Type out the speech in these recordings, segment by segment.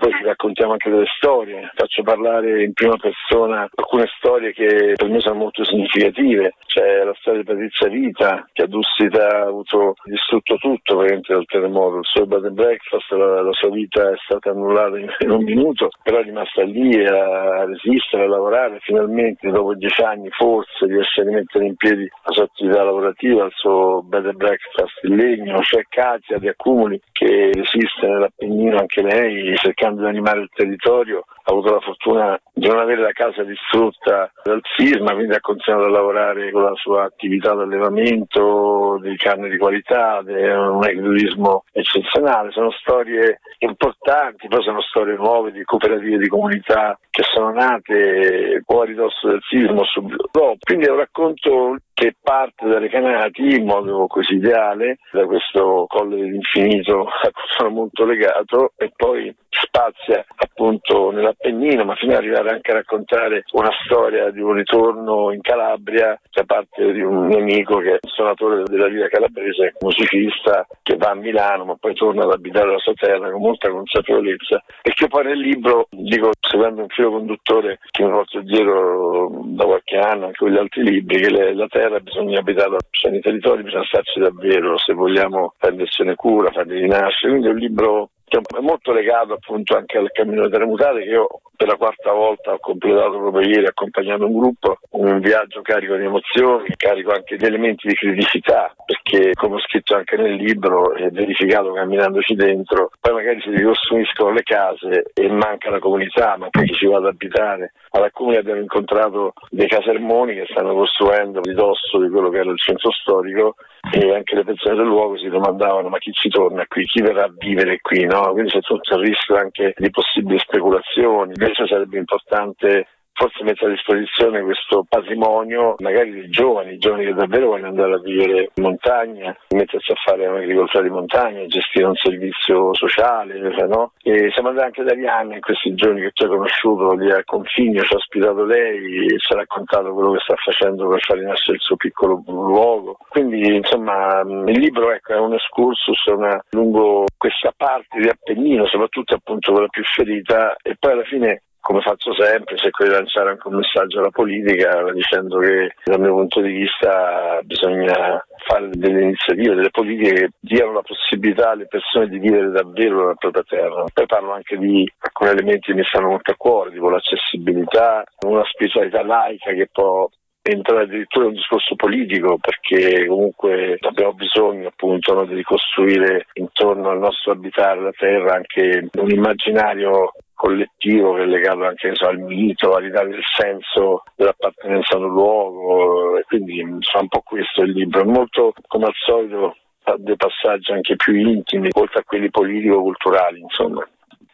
poi ci raccontiamo anche delle storie, faccio parlare in prima persona alcune storie che per me sono molto significative. C'è la storia di Patrizia Vita, che a Dussita ha avuto distrutto tutto praticamente dal terremoto, il suo bed and breakfast, la sua vita è stata annullata in un minuto, però è rimasta lì a resistere, a lavorare, finalmente dopo 10 anni forse riesce a rimettere in piedi la sua attività lavorativa, il suo bed and breakfast in legno. C'è Katia di Accumuli che resiste nell'Appennino anche lei, cercando di animare il territorio, ha avuto la fortuna di non avere la casa distrutta dal sisma, quindi ha continuato a lavorare con la sua attività di allevamento, di carne di qualità, di un agriturismo eccezionale. Sono storie importanti, poi sono storie nuove di cooperative di comunità che sono nate o a ridosso del sisma o subito dopo. Quindi è un racconto che parte da Recanati in modo così ideale, da questo Colle dell'Infinito a cui sono molto legato, e poi spazia appunto nell'Appennino, ma fino ad arrivare anche a raccontare una storia di un ritorno in Calabria da parte di un mio amico che è un suonatore della via calabrese, musicista, che va a Milano ma poi torna ad abitare la sua terra con molta consapevolezza, e che poi nel libro, dico seguendo un filo conduttore che mi porto dietro da qualche anno anche con gli altri libri, che la terra bisogna abitarla, cioè nei territori bisogna starci davvero se vogliamo prendersene cura, farli rinascere. Quindi è un libro che è molto legato appunto anche al cammino delle terremotate, che io per la 4ª volta ho completato proprio ieri accompagnando un gruppo, un viaggio carico di emozioni, carico anche di elementi di criticità, perché come ho scritto anche nel libro e verificato camminandoci dentro, poi magari si ricostruiscono le case e manca la comunità, manca chi ci va ad abitare. Ad Accumuli abbiamo incontrato dei casermoni che stanno costruendo a ridosso di quello che era il centro storico, e anche le persone del luogo si domandavano: ma chi ci torna qui, chi verrà a vivere qui, no? Quindi c'è tutto il rischio anche di possibili speculazioni. Invece sarebbe importante forse mettere a disposizione questo patrimonio magari dei giovani che davvero vogliono andare a vivere in montagna, mettersi a fare un'agricoltura di montagna, gestire un servizio sociale, no? E siamo andati anche da Arianna in questi giorni, che ci ha conosciuto lì a Configno, ci ha ospitato lei e ci ha raccontato quello che sta facendo per far rinascere il suo piccolo luogo. Quindi insomma il libro è un excursus lungo questa parte di Appennino, soprattutto appunto quella più ferita, e poi alla fine, come faccio sempre, cerco di lanciare anche un messaggio alla politica, dicendo che dal mio punto di vista bisogna fare delle iniziative, delle politiche che diano la possibilità alle persone di vivere davvero nella propria terra. Poi parlo anche di alcuni elementi che mi stanno molto a cuore, tipo l'accessibilità, una spiritualità laica che può entrare addirittura in un discorso politico, perché comunque abbiamo bisogno appunto di ricostruire intorno al nostro abitare la terra anche un immaginario collettivo che è legato anche al mito, a ridare il senso dell'appartenenza ad un luogo, e quindi fa un po' questo il libro. È molto, come al solito, ha dei passaggi anche più intimi, oltre a quelli politico-culturali, insomma.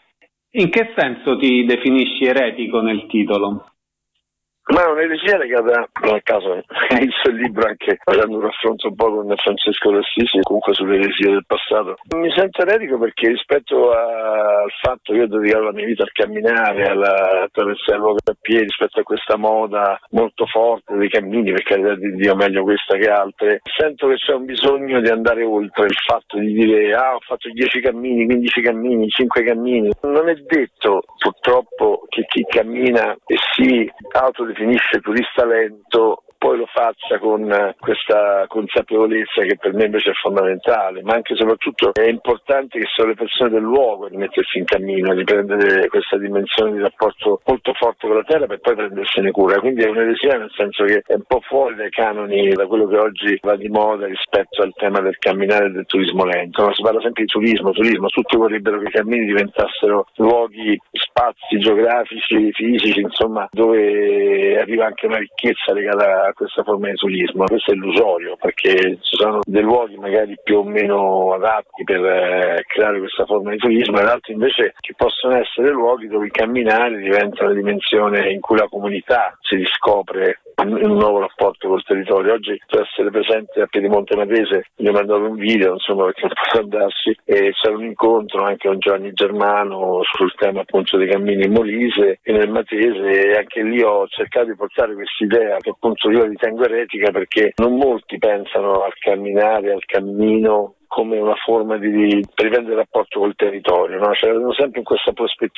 In che senso ti definisci eretico nel titolo? Ma è un'eresia legata, non a caso inizio il libro anche facendo un raffronto un po' con Francesco d'Assisi, comunque sulle eresie del passato. Mi sento eretico perché rispetto al fatto che io ho dedicato la mia vita al camminare, attraversare il luogo a piedi, rispetto a questa moda molto forte dei cammini, per carità di Dio, meglio questa che altre, sento che c'è un bisogno di andare oltre il fatto di dire ho fatto 10 cammini, 15 cammini, 5 cammini. Non è detto purtroppo che chi cammina e si autodefinisce turista lento poi lo faccia con questa consapevolezza che per me invece è fondamentale, ma anche e soprattutto è importante che siano le persone del luogo a mettersi in cammino, di prendere questa dimensione di rapporto molto forte con la terra per poi prendersene cura. Quindi è un'eresia nel senso che è un po' fuori dai canoni, da quello che oggi va di moda rispetto al tema del camminare e del turismo lento. Ma si parla sempre di turismo, tutti vorrebbero che i cammini diventassero luoghi, spazi geografici, fisici, insomma, dove arriva anche una ricchezza legata a questa forma di turismo. Questo è illusorio, perché ci sono dei luoghi magari più o meno adatti per creare questa forma di turismo, ed altri invece che possono essere luoghi dove il camminare diventa una dimensione in cui la comunità si riscopre in un nuovo rapporto col territorio. Oggi per essere presente a Piedimonte Matese gli ho mandato un video, insomma, perché non posso andarsi, e c'era un incontro anche con Giovanni Germano sul tema appunto dei cammini in Molise e nel Matese, e anche lì ho cercato di portare quest'idea che appunto io ritengo eretica, perché non molti pensano al camminare, al cammino come una forma di riprendere il rapporto col territorio, no? Cioè, sempre in questa prospettiva